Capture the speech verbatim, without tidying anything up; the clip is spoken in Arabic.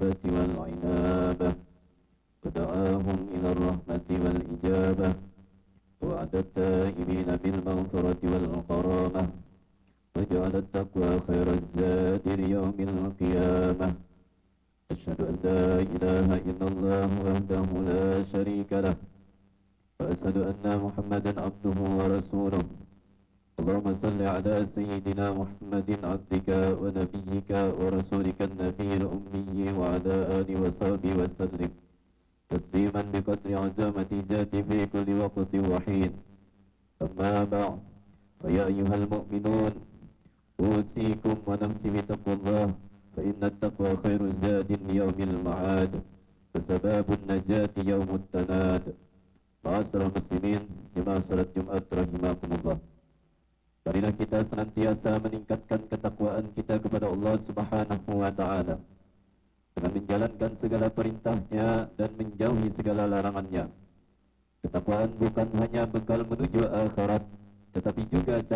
الإنابة والعنابة ودعاهم إلى الرحمة والإجابة وعد التائبين بالمغفرة والقرامة وجعل التقوى خير الزاد ليوم القيامة. أشهد أن لا إله إلا الله وحده لا شريك له وأشهد أن محمدا عبده ورسوله. اللهم صل على سيدنا محمد عبدك ونبيك ورسولك النبي الأمي وعلى آله وصحبه وسلم تسليما بقدر عظمة ذاته في كل وقت وحين. أما بعد، فيا أيها المؤمنون أوصيكم ونفسي بتقوى الله، فإن التقوى خير زاد ليوم المعاد وسباب النجاة يوم التناد. معاشر muslimin, jemaah salat Jumat rahimakumullah. Marilah kita senantiasa meningkatkan ketakwaan kita kepada Allah Subhanahu wa taala dengan menjalankan segala perintahnya dan menjauhi segala larangannya. Ketakwaan bukan hanya bekal menuju akhirat, tetapi juga